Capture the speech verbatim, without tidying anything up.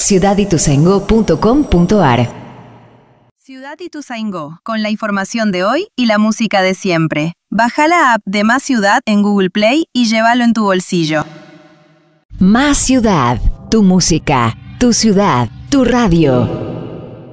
ciudad ituzaingó punto com punto ar. Ciudad Ituzaingó, con la información de hoy y la música de siempre. Baja la app de Más Ciudad en Google Play y llévalo en tu bolsillo. Más Ciudad, tu música, tu ciudad, tu radio.